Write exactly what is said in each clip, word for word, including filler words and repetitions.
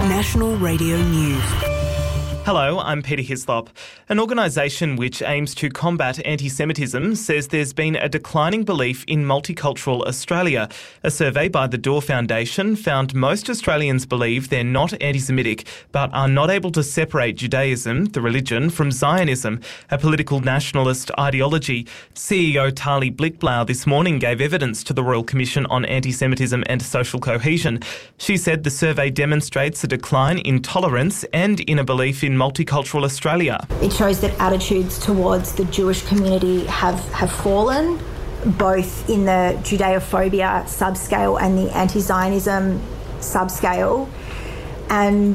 National Radio News. Hello, I'm Peter Hislop. An organisation which aims to combat anti-Semitism says there's been a declining belief in multicultural Australia. A survey by the Door Foundation found most Australians believe they're not anti-Semitic, but are not able to separate Judaism, the religion, from Zionism, a political nationalist ideology. C E O Tali Blickblau this morning gave evidence to the Royal Commission on Anti-Semitism and Social Cohesion. She said the survey demonstrates a decline in tolerance and in a belief in multicultural Australia. It shows that attitudes towards the Jewish community have, have fallen, both in the Judeophobia subscale and the anti-Zionism subscale. And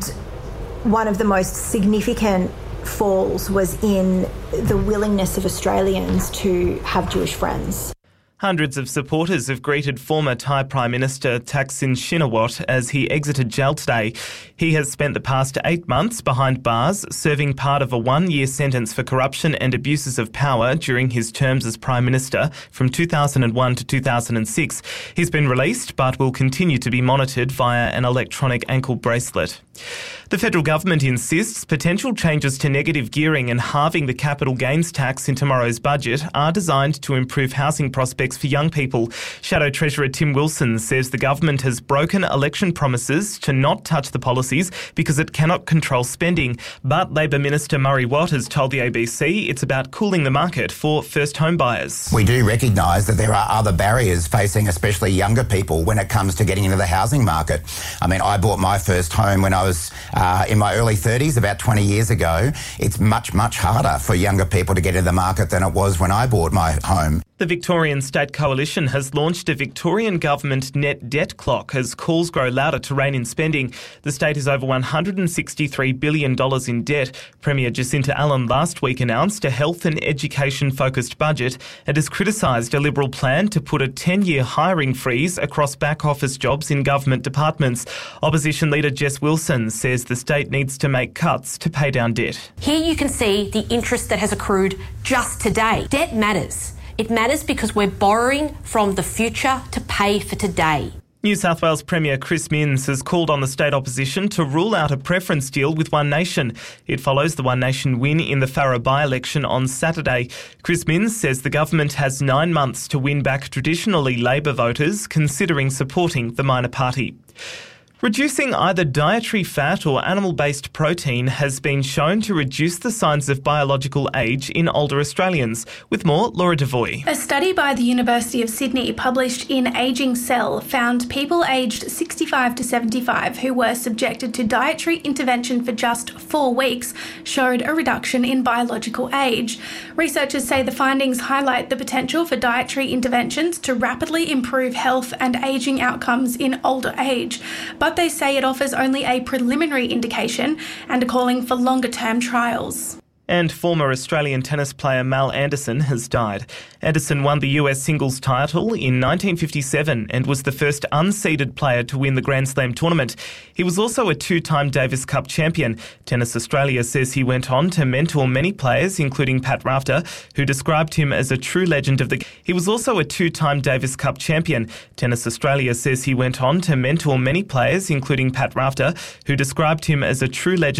one of the most significant falls was in the willingness of Australians to have Jewish friends. Hundreds of supporters have greeted former Thai Prime Minister Thaksin Shinawatra as he exited jail today. He has spent the past eight months behind bars, serving part of a one-year sentence for corruption and abuses of power during his terms as Prime Minister from two thousand one to two thousand six. He's been released but will continue to be monitored via an electronic ankle bracelet. The federal government insists potential changes to negative gearing and halving the capital gains tax in tomorrow's budget are designed to improve housing prospects for young people. Shadow Treasurer Tim Wilson says the government has broken election promises to not touch the policies because it cannot control spending. But Labor Minister Murray Watt has told the A B C it's about cooling the market for first home buyers. We do recognise that there are other barriers facing especially younger people when it comes to getting into the housing market. I mean, I bought my first home when I was uh, in my early thirties, about twenty years ago. It's much, much harder for younger people to get into the market than it was when I bought my home. The Victorian State Coalition has launched a Victorian government net debt clock as calls grow louder to rein in spending. The state is over one hundred sixty-three billion dollars in debt. Premier Jacinta Allen last week announced a health and education-focused budget and has criticised a Liberal plan to put a ten-year hiring freeze across back-office jobs in government departments. Opposition leader Jess Wilson says the state needs to make cuts to pay down debt. Here you can see the interest that has accrued just today. Debt matters. It matters because we're borrowing from the future to pay for today. New South Wales Premier Chris Minns has called on the state opposition to rule out a preference deal with One Nation. It follows the One Nation win in the Farrer by-election on Saturday. Chris Minns says the government has nine months to win back traditionally Labor voters, considering supporting the minor party. Reducing either dietary fat or animal-based protein has been shown to reduce the signs of biological age in older Australians. With more, Laura Devoy. A study by the University of Sydney published in Ageing Cell found people aged sixty-five to seventy-five who were subjected to dietary intervention for just four weeks showed a reduction in biological age. Researchers say the findings highlight the potential for dietary interventions to rapidly improve health and ageing outcomes in older age. But they say it offers only a preliminary indication and are calling for longer-term trials. And former Australian tennis player Mal Anderson has died. Anderson won the U S singles title in nineteen fifty-seven and was the first unseeded player to win the Grand Slam tournament. He was also a two-time Davis Cup champion. Tennis Australia says he went on to mentor many players, including Pat Rafter, who described him as a true legend of the game. He was also a two-time Davis Cup champion. Tennis Australia says he went on to mentor many players, including Pat Rafter, who described him as a true legend